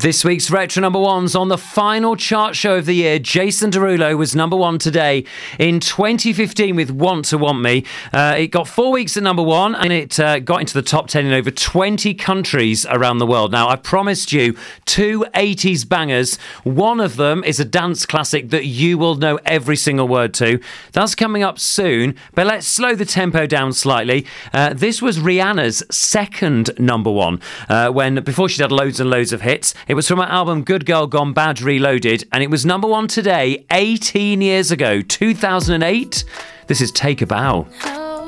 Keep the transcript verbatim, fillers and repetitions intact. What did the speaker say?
This week's Retro Number Ones on the final chart show of the year. Jason Derulo was number one today in twenty fifteen with Want to Want Me. Uh, it got four weeks at number one and it uh, got into the top ten in over twenty countries around the world. Now, I promised you two eighties bangers. One of them is a dance classic that you will know every single word to. That's coming up soon, but let's slow the tempo down slightly. Uh, this was Rihanna's second number one uh, when before she'd had loads and loads of hits. It was from her album Good Girl Gone Bad Reloaded, and it was number one today, eighteen years ago, two thousand eight. This is Take a Bow.